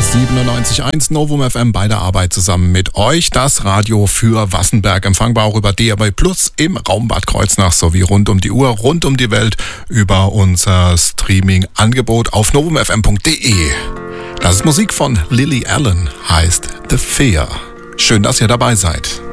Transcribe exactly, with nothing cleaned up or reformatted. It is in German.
siebenundneunzig Komma eins Novum F M bei der Arbeit zusammen mit euch. Das Radio für Wassenberg, empfangbar auch über D A B Plus im Raum Bad Kreuznach sowie rund um die Uhr, rund um die Welt über unser Streaming-Angebot auf novum f m punkt d e. Das ist Musik von Lily Allen, heißt The Fear. Schön, dass ihr dabei seid.